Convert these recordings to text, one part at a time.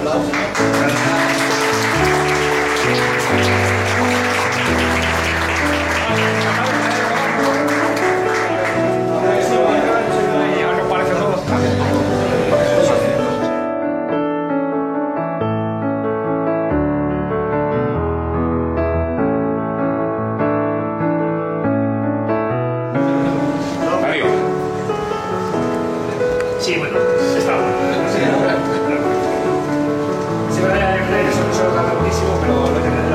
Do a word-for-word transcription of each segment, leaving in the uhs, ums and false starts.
Sí, bueno, está bueno. Se va a dar eso no se lo tarda muchísimo, pero lo que lo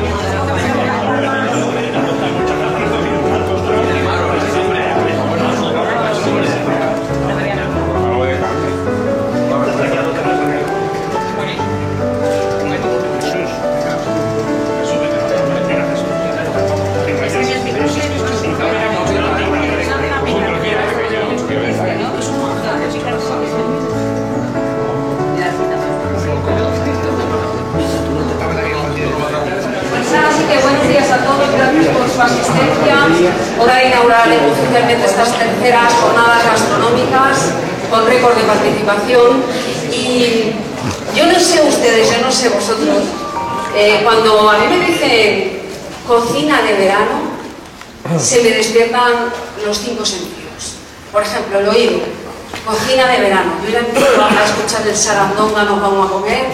su asistencia. Hora de inaugurar oficialmente estas terceras jornadas gastronómicas con récord de participación. Y yo no sé ustedes, yo no sé vosotros, eh, cuando a mí me dicen cocina de verano, se me despiertan los cinco sentidos. Por ejemplo, el oído, cocina de verano. Yo ya empiezo a escuchar el sarandonga, nos vamos a comer,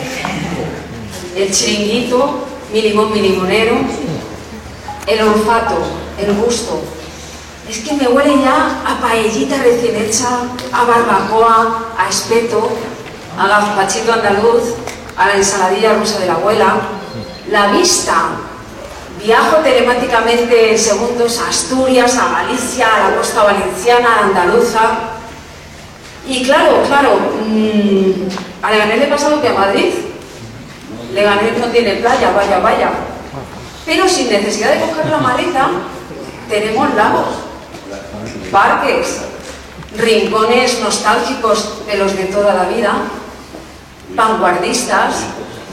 el chiringuito, mi limón, mi limonero. El olfato, el gusto, es que me huele ya a paellita recién hecha, a barbacoa, a espeto, a gazpachito andaluz, a la ensaladilla rusa de la abuela. La vista, viajo telemáticamente en segundos a Asturias, a Galicia, a la costa valenciana, a la andaluza. Y claro, claro, mmm, a Leganés le pasa lo que a Madrid. Leganés no tiene playa, vaya, vaya. Pero sin necesidad de coger la maleta, tenemos lagos, parques, rincones nostálgicos de los de toda la vida, vanguardistas.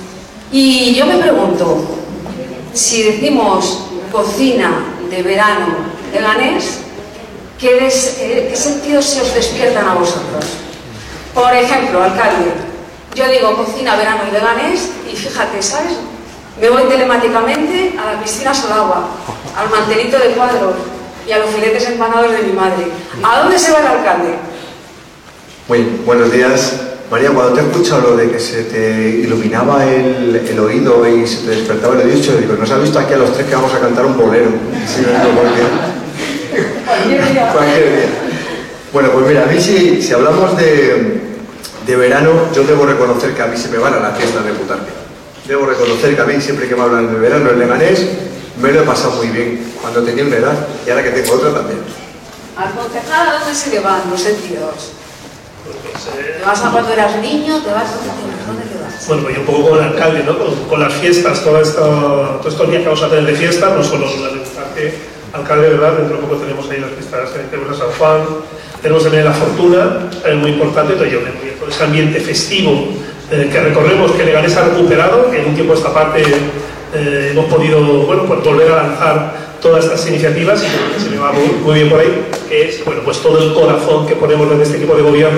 Y yo me pregunto, si decimos cocina de verano Leganés, ¿qué, des, eh, ¿qué sentidos se os despiertan a vosotros? Por ejemplo, alcalde, yo digo cocina verano y Leganés y fíjate, ¿sabes? Me voy telemáticamente a la piscina Solagua, al mantelito de cuadros y a los filetes empanados de mi madre. ¿A dónde se va el alcalde? Muy buenos días. María, cuando te he escuchado lo de que se te iluminaba el, el oído y se te despertaba el oído, digo, ¿nos has visto aquí a los tres que vamos a cantar un bolero? Sí, cualquier día. Cualquier día. Bueno, pues mira, a mí si, si hablamos de, de verano, yo debo reconocer que a mí se me van a las fiestas de Butarque. Debo reconocer que a mí, siempre que me hablan de verano en Leganés, me lo he pasado muy bien cuando tenía una edad y ahora que tengo otra también. Al concejal, ¿a dónde se le van los sentidos? ¿Te vas a cuando eras niño? ¿Te vas a dónde te vas? Bueno, pues yo un poco como el alcalde, ¿no? Con, con las fiestas, todo esto, todos estos días que vamos a tener de fiesta, no solo la de Butarque, alcalde, ¿verdad? Dentro de poco tenemos ahí las fiestas de San Juan, tenemos también la Fortuna, es muy importante, entonces yo me voy con ese ambiente festivo eh, que recorremos, que Leganés ha recuperado, que en un tiempo esta parte eh, hemos podido, bueno, pues volver a lanzar todas estas iniciativas y creo que se me va muy, muy bien por ahí, que es, bueno, pues todo el corazón que ponemos en este equipo de gobierno